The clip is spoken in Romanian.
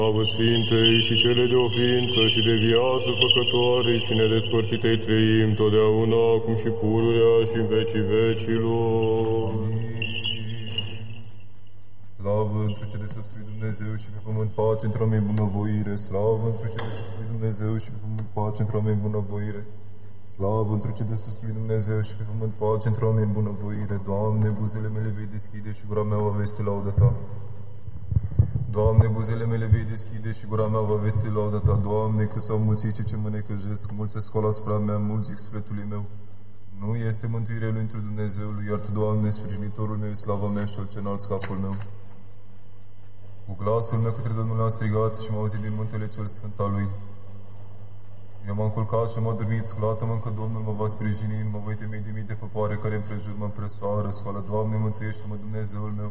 Slavă Sfintei și cele de ofință și de viață făcătoare și nedespărțitei trăim totdeauna, acum și pururea și în vecii vecilor. Slavă întru ce de sus lui Dumnezeu și pe pământ pace într-o oameni bunăvoire. Slavă întru ce de sus lui Dumnezeu și pe pământ pace într-o oameni bunăvoire. Slavă întru ce de sus lui Dumnezeu și pe pământ pace într-o oameni bunăvoire. Doamne, buzele mele vei deschide și gura mea va vesti laudă Ta. Doamne, buzele mele vei deschide și gura mea va vesti laudă Ta. Doamne, cât s-au mulțit cei ce mă necăjesc, mulți se scoală asupra mea, mulți zic sufletului meu. Nu este mântuirea lui întru Dumnezeului, iar Tu, Doamne, sprijinitorul meu, slava mea și cel ce înalt scapul meu. Cu glasul meu către Domnul am strigat și m-a auzit din muntele cel sfânt al Lui. Eu m-am culcat și m-am dormit, sculată-mă că Domnul mă va sprijini, mă voi temi de mii de popoare care împrejur mă împresoară, scoală, Doamne, mântuiește-mă, Dumnezeul meu.